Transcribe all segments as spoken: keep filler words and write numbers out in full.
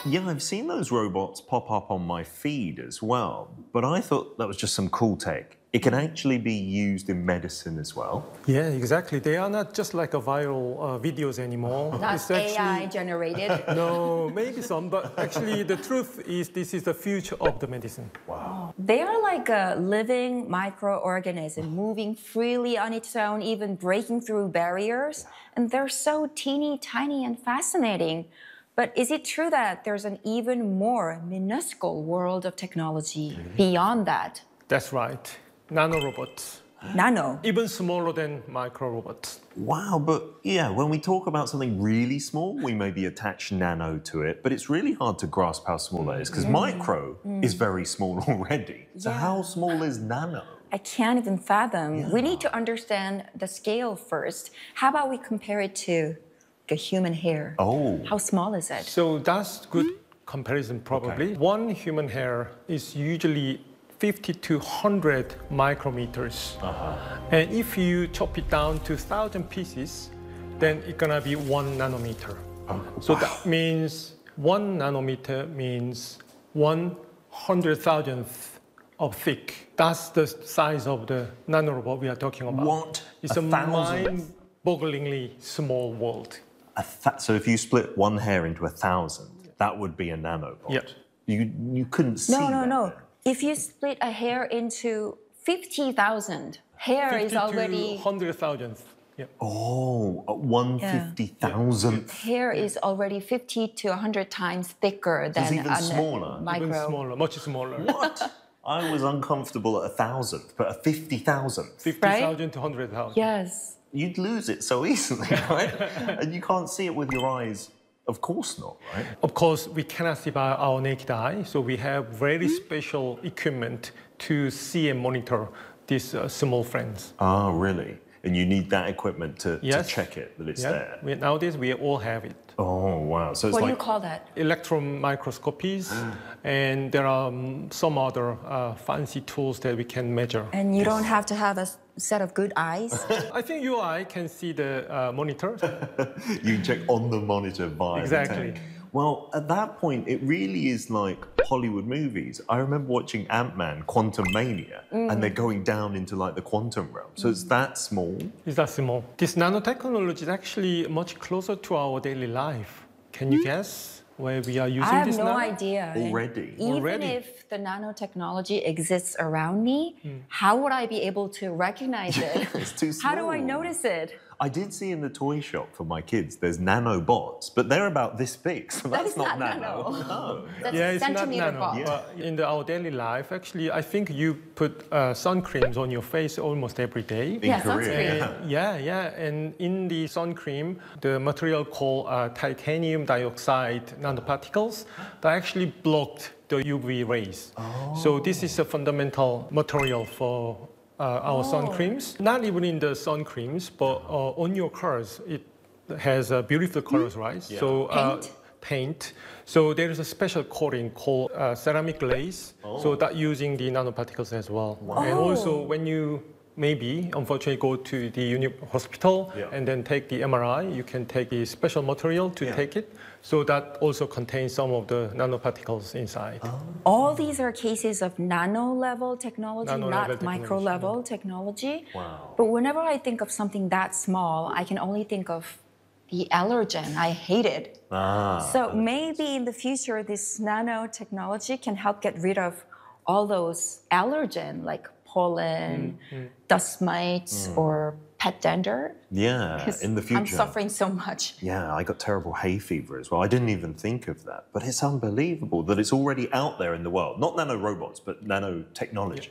Yeah, I've seen those robots pop up on my feed as well, but I thought that was just some cool tech. It can actually be used in medicine as well. Yeah, exactly. They are not just like a viral uh, videos anymore. Not It's A I actually, generated. no, maybe some, but actually the truth is this is the future of the medicine. Wow. They are like a living microorganism moving freely on its own, even breaking through barriers. And they're so teeny tiny and fascinating. But is it true that there's an even more minuscule world of technology beyond that? That's right. Nanorobots. Nano. Even smaller than micro robots. Wow, but yeah, when we talk about something really small, we maybe attach nano to it, but it's really hard to grasp how small that is because micro is very small already. So Yeah. how small is nano? I can't even fathom. We need to understand the scale first. How about we compare it to a human hair? Oh. How small is it? So that's good comparison probably. Okay. One human hair is usually fifty to one hundred micrometers. Uh-huh. And if you chop it down to one thousand pieces, then it's gonna be one nanometer. Oh, So wow. that means one nanometer means one hundred thousandth of thick. That's the size of the nanorobot we are talking about. What? It's A a, thousandth? mind-bogglingly small world. A th- so if you split one hair into a thousand, that would be a nanobot. Yep. You you couldn't see No, no, that no. then. If you split a hair into fifty thousand, hair is fifty to already one hundred thousandth. Yeah. Oh, one fifty thousandth. hair is already fifty to one hundred times thicker than even a smaller. micro. Even smaller, much smaller. What? I was uncomfortable at a thousandth, but a fifty thousandth. fifty thousand to one hundred thousand. Yes. You'd lose it so easily, right? And you can't see it with your eyes. Of course not, right? Of course, we cannot see by our naked eye, so we have very special equipment to see and monitor these uh, small frames. Ah, really? And you need that equipment to, Yes. to check it, that it's Yeah. there. We, nowadays, we all have it. Oh, wow. So it's What do like... you call that? Electron microscopies, and there are um, some other uh, fancy tools that we can measure. And you don't have to have a s- set of good eyes. I think your eye can see the uh, monitor. you can check on the monitor via Exactly. the tank. Well, at that point, it really is like Hollywood movies. I remember watching Ant-Man, Quantum Mania, and they're going down into like the quantum realm. So it's that small. Is that small? This nanotechnology is actually much closer to our daily life. Can you guess where we are using I have this no now? idea. And Already? Even Already? if the nanotechnology exists around me, how would I be able to recognize it? It's too How do I small. notice it? I did see in the toy shop for my kids, there's nanobots, but they're about this big, so That that's is not, not nano. nano. No. That's Yeah, a it's not centimeter nano. bot. But in the, our daily life, actually, I think you put uh, sun creams on your face almost every day. In Yeah, Korea, sunscreen. yeah. Yeah, yeah, and in the sun cream, the material called uh, titanium dioxide nanoparticles that actually blocked the U V rays. So this is a fundamental material for uh, our sun creams. Not even in the sun creams, but uh, on your cars, it has uh, beautiful colors, right? So uh, Paint? paint. So there is a special coating called uh, ceramic glaze. So that using the nanoparticles as well. And also when you maybe, unfortunately, go to the uni hospital Yeah. and then take the M R I, you can take the special material to Yeah. take it. So that also contains some of the nanoparticles inside. All these are cases of nano level technology, Nano not level micro technology, level technology. Wow. But whenever I think of something that small, I can only think of the allergen. I hate it. Ah. So maybe in the future, this nanotechnology can help get rid of all those allergen like pollen, dust mites, or pet dander. Yeah, 'Cause in the future. I'm suffering so much. Yeah, I got terrible hay fever as well. I didn't even think of that. But it's unbelievable that it's already out there in the world. Not nanorobots, but nanotechnology.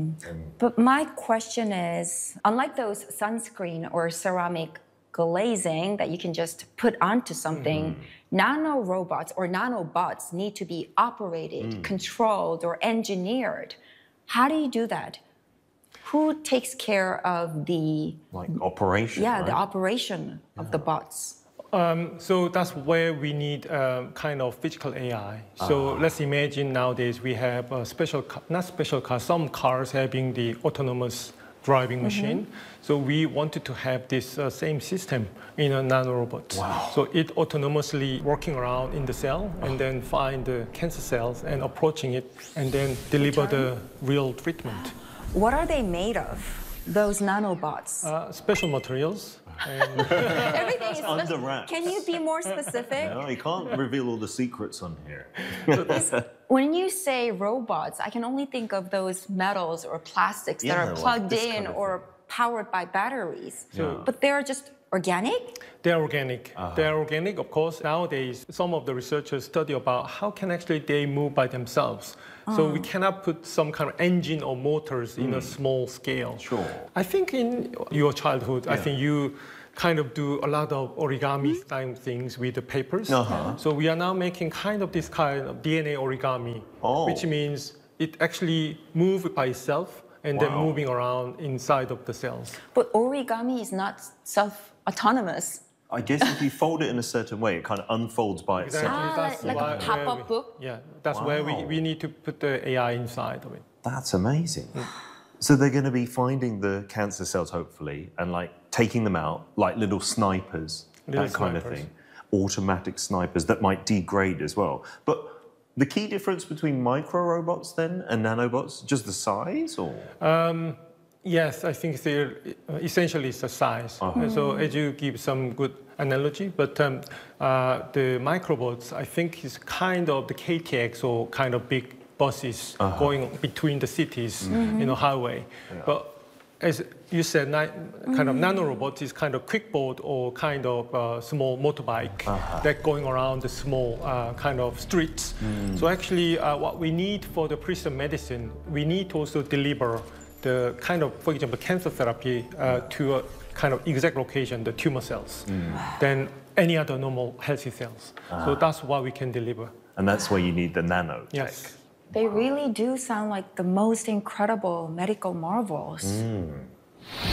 But my question is, unlike those sunscreen or ceramic glazing that you can just put onto something, nano robots or nanobots need to be operated, controlled, or engineered. How do you do that? Who takes care of the Like operation, yeah right? the operation of the bots? Um, so that's where we need um, kind of physical A I. So let's imagine nowadays we have a special, ca- not special cars, some cars having the autonomous driving machine. So we wanted to have this uh, same system in a nanorobot. Wow. So it autonomously working around in the cell and then find the cancer cells and approaching it and then deliver the real treatment. What are they made of? Those nanobots. Uh, special materials. And Everything is under special. wraps. Can you be more specific? No, you can't reveal all the secrets on here. When you say robots, I can only think of those metals or plastics that Yeah, are like plugged this in kind of or powered by batteries. Yeah. But they're just organic? they're organic. They're organic, of course. Nowadays, some of the researchers study about how can actually they move by themselves. So we cannot put some kind of engine or motors in a small scale. Sure. I think in your childhood, I Yeah. think you kind of do a lot of origami style things with the papers. Uh-huh. So we are now making kind of this kind of D N A origami, Oh. which means it actually moves by itself and then Wow. moving around inside of the cells. But origami is not self-autonomous. I guess if you fold it in a certain way, it kind of unfolds by itself. Exactly. Ah, That's like a why- pop-up where we- book? Yeah, that's where we, Wow. we need to put the A I inside of it. That's amazing. So they're going to be finding the cancer cells, hopefully, and like taking them out like little snipers, Little that kind of snipers. thing. Automatic snipers that might degrade as well. But the key difference between micro robots then and nanobots, just the size, or Yes, I think they're uh, essentially it's the size. Uh-huh. So as you give some good analogy, but um, uh, the microbots, I think is kind of the K T X or kind of big buses Uh-huh. going between the cities in a highway. But as you said, ni- kind of nanorobot is kind of quick boat or kind of uh, small motorbike that going around the small uh, kind of streets. So actually, uh, what we need for the precision medicine, we need to also deliver the kind of, for example, cancer therapy uh, to a kind of exact location, the tumor cells, than any other normal healthy cells. So that's what we can deliver. and that's where you need the nano. Yes. They really do sound like the most incredible medical marvels.